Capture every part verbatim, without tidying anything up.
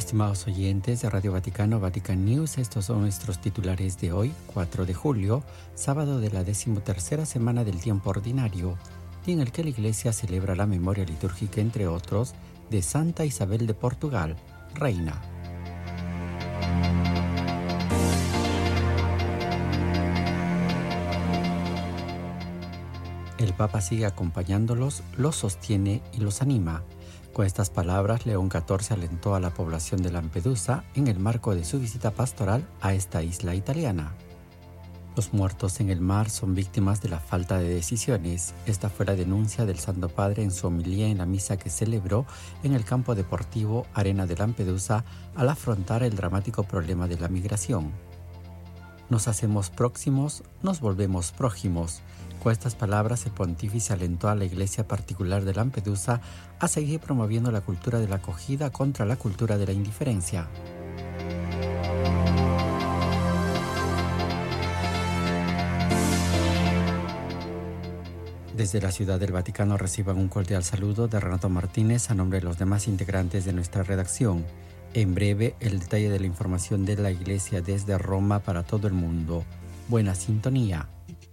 Estimados oyentes de Radio Vaticano, Vatican News, estos son nuestros titulares de hoy, cuatro de julio, sábado de la decimotercera semana del tiempo ordinario, día en el que la Iglesia celebra la memoria litúrgica, entre otros, de Santa Isabel de Portugal, reina. El Papa sigue acompañándolos, los sostiene y los anima. Con estas palabras, León catorce alentó a la población de Lampedusa en el marco de su visita pastoral a esta isla italiana. Los muertos en el mar son víctimas de la falta de decisiones. Esta fue la denuncia del Santo Padre en su homilía en la misa que celebró en el campo deportivo Arena de Lampedusa al afrontar el dramático problema de la migración. Nos hacemos próximos, nos volvemos prójimos. Con estas palabras, el pontífice alentó a la Iglesia particular de Lampedusa a seguir promoviendo la cultura de la acogida contra la cultura de la indiferencia. Desde la Ciudad del Vaticano reciban un cordial saludo de Renato Martínez a nombre de los demás integrantes de nuestra redacción. En breve, el detalle de la información de la Iglesia desde Roma para todo el mundo. Buena sintonía.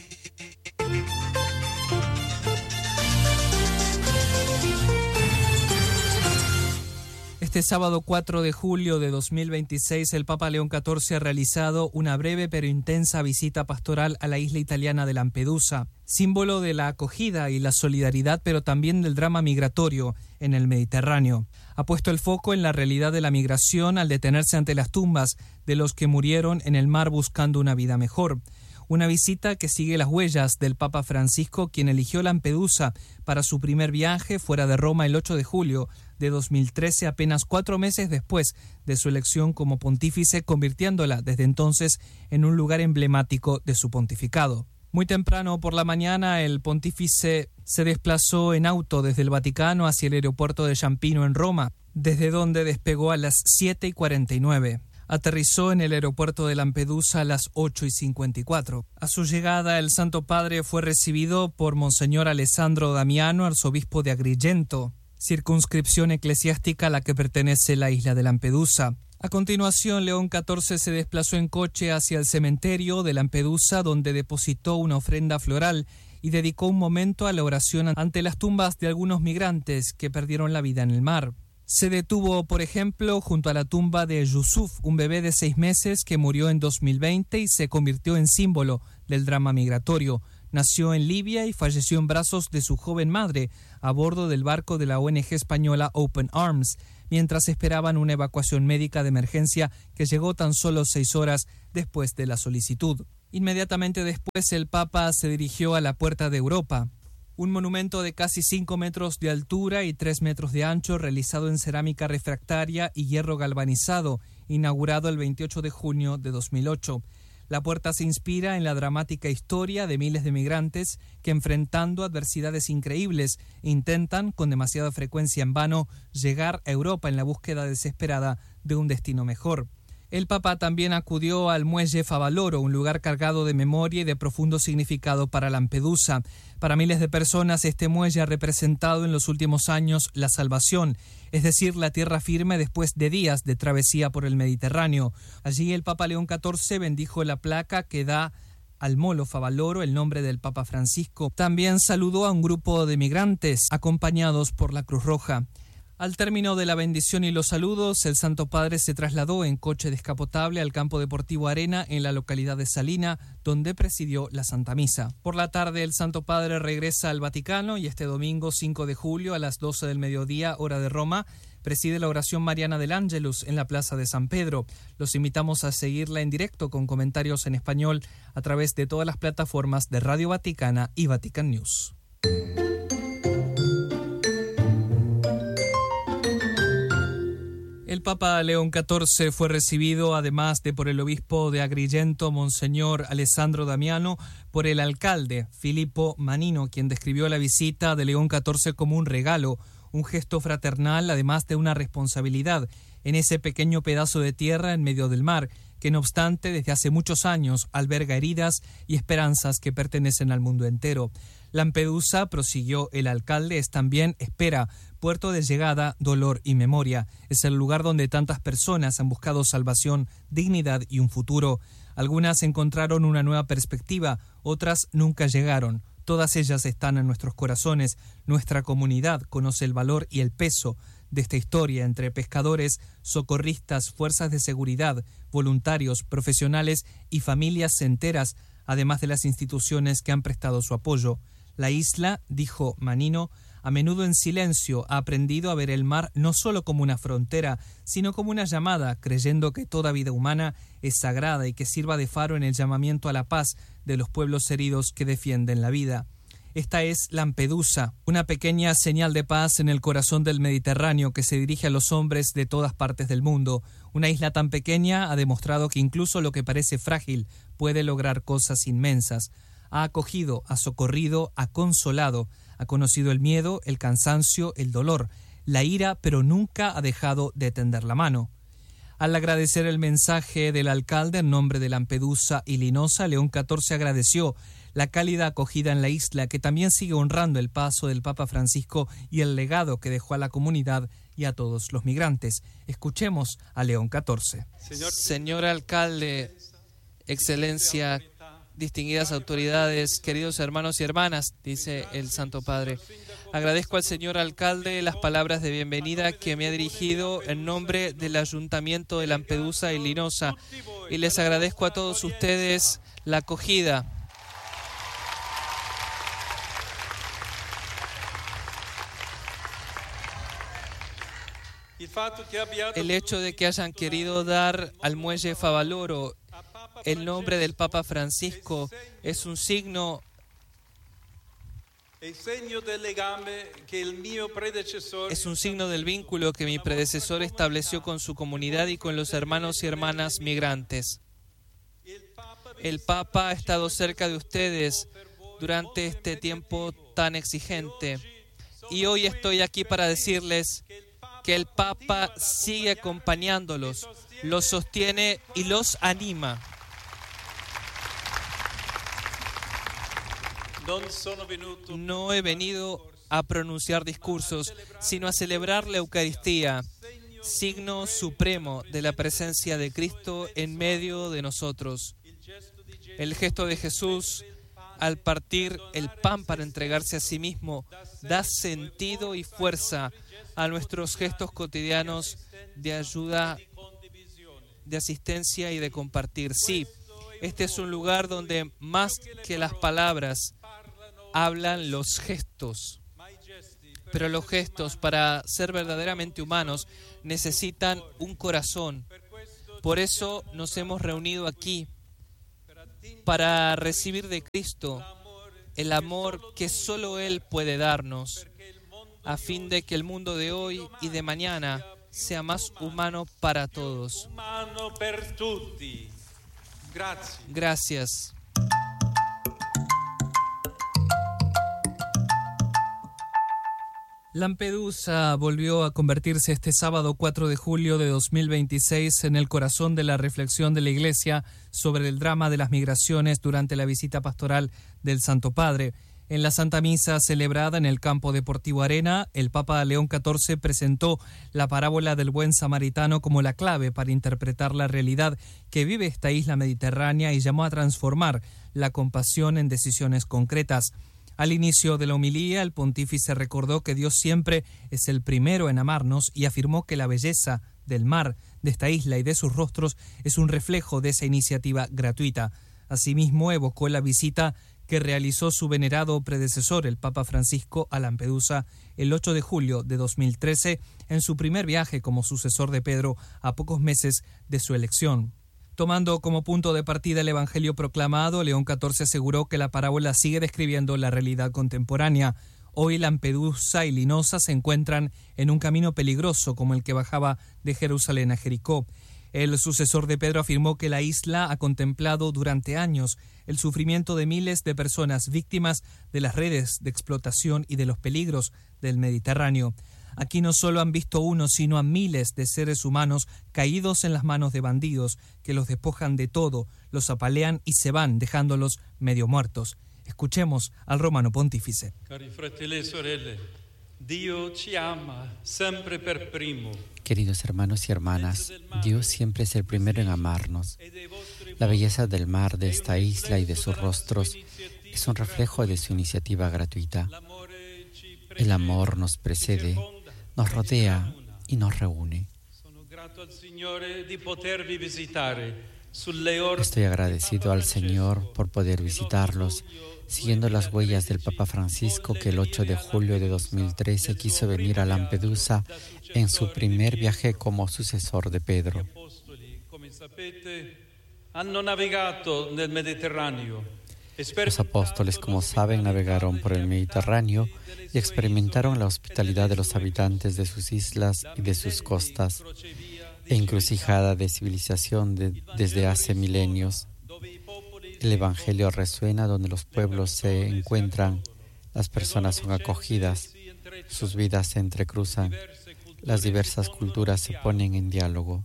Este sábado cuatro de julio de dos mil veintiséis, el Papa León catorce ha realizado una breve pero intensa visita pastoral a la isla italiana de Lampedusa, símbolo de la acogida y la solidaridad, pero también del drama migratorio en el Mediterráneo. Ha puesto el foco en la realidad de la migración al detenerse ante las tumbas de los que murieron en el mar buscando una vida mejor. Una visita que sigue las huellas del Papa Francisco, quien eligió Lampedusa para su primer viaje fuera de Roma el ocho de julio de dos mil trece, apenas cuatro meses después de su elección como pontífice, convirtiéndola desde entonces en un lugar emblemático de su pontificado. Muy temprano por la mañana, el pontífice se desplazó en auto desde el Vaticano hacia el aeropuerto de Ciampino en Roma, desde donde despegó a las siete y cuarenta y nueve. Aterrizó en el aeropuerto de Lampedusa a las ocho y cincuenta y cuatro. A su llegada, el Santo Padre fue recibido por Monseñor Alessandro Damiano, arzobispo de Agrigento, circunscripción eclesiástica a la que pertenece la isla de Lampedusa. A continuación, León catorce se desplazó en coche hacia el cementerio de Lampedusa, donde depositó una ofrenda floral y dedicó un momento a la oración ante las tumbas de algunos migrantes que perdieron la vida en el mar. Se detuvo, por ejemplo, junto a la tumba de Yusuf, un bebé de seis meses que murió en dos mil veinte y se convirtió en símbolo del drama migratorio. Nació en Libia y falleció en brazos de su joven madre a bordo del barco de la O N G española Open Arms, mientras esperaban una evacuación médica de emergencia que llegó tan solo seis horas después de la solicitud. Inmediatamente después, el Papa se dirigió a la Puerta de Europa, un monumento de casi cinco metros de altura y tres metros de ancho, realizado en cerámica refractaria y hierro galvanizado, inaugurado el veintiocho de junio de dos mil ocho. La puerta se inspira en la dramática historia de miles de migrantes que, enfrentando adversidades increíbles, intentan, con demasiada frecuencia en vano, llegar a Europa en la búsqueda desesperada de un destino mejor. El Papa también acudió al muelle Favaloro, un lugar cargado de memoria y de profundo significado para Lampedusa. Para miles de personas, este muelle ha representado en los últimos años la salvación, es decir, la tierra firme después de días de travesía por el Mediterráneo. Allí el Papa León catorce bendijo la placa que da al molo Favaloro el nombre del Papa Francisco. También saludó a un grupo de migrantes acompañados por la Cruz Roja. Al término de la bendición y los saludos, el Santo Padre se trasladó en coche descapotable al campo deportivo Arena en la localidad de Salina, donde presidió la Santa Misa. Por la tarde, el Santo Padre regresa al Vaticano y este domingo cinco de julio a las doce del mediodía, hora de Roma, preside la oración mariana del Ángelus en la Plaza de San Pedro. Los invitamos a seguirla en directo con comentarios en español a través de todas las plataformas de Radio Vaticana y Vatican News. El Papa León catorce fue recibido, además de por el obispo de Agrigento, Monseñor Alessandro Damiano, por el alcalde Filippo Manino, quien describió la visita de León catorce como un regalo, un gesto fraternal, además de una responsabilidad en ese pequeño pedazo de tierra en medio del mar, que no obstante desde hace muchos años alberga heridas y esperanzas que pertenecen al mundo entero. Lampedusa, prosiguió el alcalde, es también espera, puerto de llegada, dolor y memoria. Es el lugar donde tantas personas han buscado salvación, dignidad y un futuro. Algunas encontraron una nueva perspectiva, otras nunca llegaron. Todas ellas están en nuestros corazones. Nuestra comunidad conoce el valor y el peso de esta historia entre pescadores, socorristas, fuerzas de seguridad, voluntarios, profesionales y familias enteras, además de las instituciones que han prestado su apoyo. La isla, dijo Manino, a menudo en silencio ha aprendido a ver el mar no solo como una frontera, sino como una llamada, creyendo que toda vida humana es sagrada y que sirva de faro en el llamamiento a la paz de los pueblos heridos que defienden la vida. Esta es Lampedusa, una pequeña señal de paz en el corazón del Mediterráneo que se dirige a los hombres de todas partes del mundo. Una isla tan pequeña ha demostrado que incluso lo que parece frágil puede lograr cosas inmensas. Ha acogido, ha socorrido, ha consolado, ha conocido el miedo, el cansancio, el dolor, la ira, pero nunca ha dejado de tender la mano. Al agradecer el mensaje del alcalde en nombre de Lampedusa y Linosa, León catorce agradeció la cálida acogida en la isla, que también sigue honrando el paso del Papa Francisco y el legado que dejó a la comunidad y a todos los migrantes. Escuchemos a León catorce. Señor, Señor alcalde, excelencia, distinguidas autoridades, queridos hermanos y hermanas, dice el Santo Padre, agradezco al señor alcalde las palabras de bienvenida que me ha dirigido en nombre del Ayuntamiento de Lampedusa y Linosa, y les agradezco a todos ustedes la acogida. El hecho de que hayan querido dar al muelle Favaloro el nombre del Papa Francisco es un signo es un signo del vínculo que mi predecesor estableció con su comunidad y con los hermanos y hermanas migrantes. El Papa ha estado cerca de ustedes durante este tiempo tan exigente y hoy estoy aquí para decirles que el Papa sigue acompañándolos, los sostiene y los anima. No he venido a pronunciar discursos, sino a celebrar la Eucaristía, signo supremo de la presencia de Cristo en medio de nosotros. El gesto de Jesús al partir el pan para entregarse a sí mismo da sentido y fuerza a nuestros gestos cotidianos de ayuda, de asistencia y de compartir. Sí, este es un lugar donde más que las palabras hablan los gestos. Pero los gestos, para ser verdaderamente humanos, necesitan un corazón. Por eso nos hemos reunido aquí, para recibir de Cristo el amor que solo Él puede darnos, a fin de que el mundo de hoy y de mañana sea más humano para todos. Gracias. Lampedusa volvió a convertirse este sábado cuatro de julio de dos mil veintiséis en el corazón de la reflexión de la Iglesia sobre el drama de las migraciones durante la visita pastoral del Santo Padre. En la Santa Misa celebrada en el Campo Deportivo Arena, el Papa León catorce presentó la parábola del buen samaritano como la clave para interpretar la realidad que vive esta isla mediterránea y llamó a transformar la compasión en decisiones concretas. Al inicio de la homilía, el pontífice recordó que Dios siempre es el primero en amarnos y afirmó que la belleza del mar, de esta isla y de sus rostros es un reflejo de esa iniciativa gratuita. Asimismo, evocó la visita que realizó su venerado predecesor, el Papa Francisco, a Lampedusa el ocho de julio de dos mil trece, en su primer viaje como sucesor de Pedro a pocos meses de su elección. Tomando como punto de partida el Evangelio proclamado, León catorce aseguró que la parábola sigue describiendo la realidad contemporánea. Hoy Lampedusa y Linosa se encuentran en un camino peligroso como el que bajaba de Jerusalén a Jericó. El sucesor de Pedro afirmó que la isla ha contemplado durante años el sufrimiento de miles de personas víctimas de las redes de explotación y de los peligros del Mediterráneo. Aquí no solo han visto uno, sino a miles de seres humanos caídos en las manos de bandidos que los despojan de todo, los apalean y se van, dejándolos medio muertos. Escuchemos al romano pontífice. Cari fratelli e sorelle, Dio ci ama sempre per primo. Queridos hermanos y hermanas, Dios siempre es el primero en amarnos. La belleza del mar de esta isla y de sus rostros es un reflejo de su iniciativa gratuita. El amor nos precede, nos rodea y nos reúne. Estoy agradecido al Señor por poder visitarlos, siguiendo las huellas del Papa Francisco, que el ocho de julio de dos mil trece quiso venir a Lampedusa en su primer viaje como sucesor de Pedro. Los apóstoles, como saben, navegaron por el Mediterráneo y experimentaron la hospitalidad de los habitantes de sus islas y de sus costas, encrucijada de civilización de, desde hace milenios. El Evangelio resuena donde los pueblos se encuentran, las personas son acogidas, sus vidas se entrecruzan, las diversas culturas se ponen en diálogo.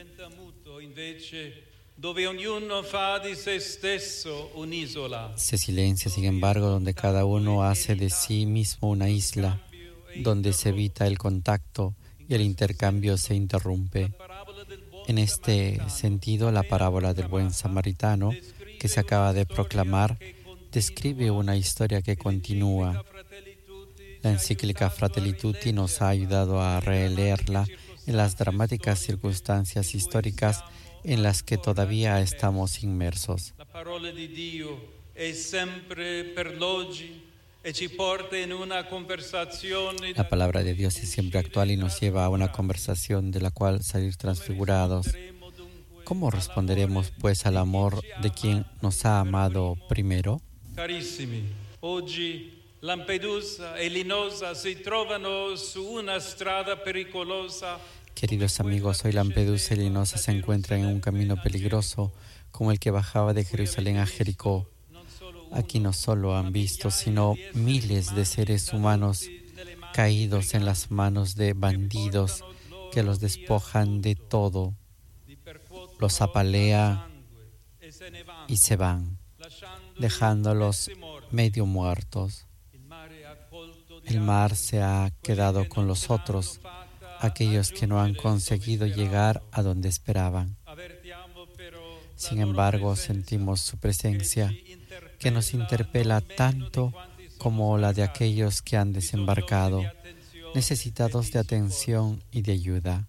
Se silencia, sin embargo, donde cada uno hace de sí mismo una isla, donde se evita el contacto y el intercambio se interrumpe. En este sentido, la parábola del buen samaritano, que se acaba de proclamar, describe una historia que continúa. La encíclica Fratelli Tutti nos ha ayudado a releerla en las dramáticas circunstancias históricas en las que todavía estamos inmersos. La parola di Dio è sempre per l'oggi e ci porta in una conversazione. La palabra de Dios es siempre actual y nos lleva a una conversación de la cual salir transfigurados. ¿Cómo responderemos, pues, al amor de quien nos ha amado primero? Carissimi, oggi Lampedusa e Linosa si trovano su una strada pericolosa. Queridos amigos, hoy Lampedusa y Linosa se encuentran en un camino peligroso como el que bajaba de Jerusalén a Jericó. Aquí no solo han visto, sino miles de seres humanos caídos en las manos de bandidos que los despojan de todo, los apalean y se van, dejándolos medio muertos. El mar se ha quedado con los otros, aquellos que no han conseguido llegar a donde esperaban. Sin embargo, sentimos su presencia, que nos interpela tanto como la de aquellos que han desembarcado, necesitados de atención y de ayuda.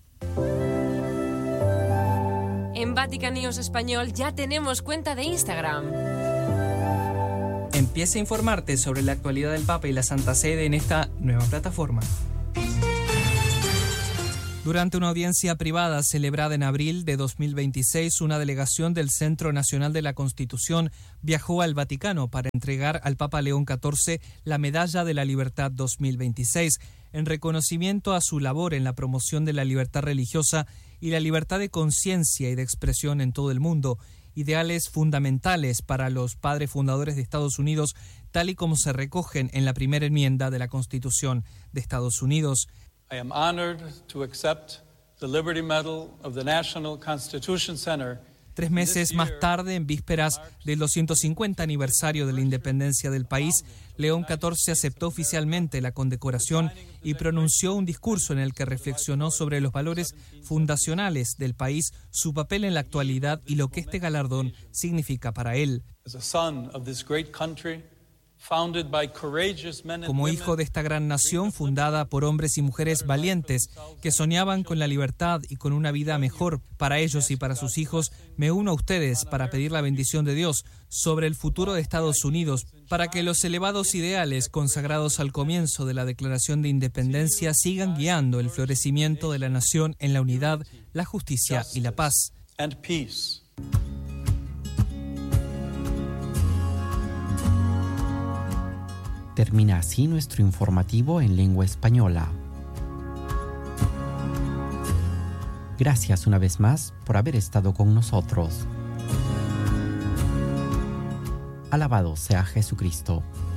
En Vatican News Español ya tenemos cuenta de Instagram. Empieza a informarte sobre la actualidad del Papa y la Santa Sede en esta nueva plataforma. Durante una audiencia privada celebrada en abril de dos mil veintiséis, una delegación del Centro Nacional de la Constitución viajó al Vaticano para entregar al Papa León catorce la Medalla de la Libertad dos mil veintiséis, en reconocimiento a su labor en la promoción de la libertad religiosa y la libertad de conciencia y de expresión en todo el mundo, ideales fundamentales para los padres fundadores de Estados Unidos, tal y como se recogen en la primera enmienda de la Constitución de Estados Unidos. I am honored to accept the Liberty Medal of the National Constitution Center. Tres meses más tarde, en vísperas del doscientos cincuenta aniversario de la independencia del país, León catorce aceptó oficialmente la condecoración y pronunció un discurso en el que reflexionó sobre los valores fundacionales del país, su papel en la actualidad y lo que este galardón significa para él. As a son of this great country, founded by courageous men and Como women, hijo de esta gran nación fundada por hombres y mujeres valientes que soñaban con la libertad y con una vida mejor para ellos y para sus hijos, me uno a ustedes para pedir la bendición de Dios sobre el futuro de Estados Unidos, para que los elevados ideales consagrados al comienzo de la Declaración de Independencia sigan guiando el florecimiento de la nación en la unidad, la justicia y la paz. and peace. Termina así nuestro informativo en lengua española. Gracias una vez más por haber estado con nosotros. Alabado sea Jesucristo.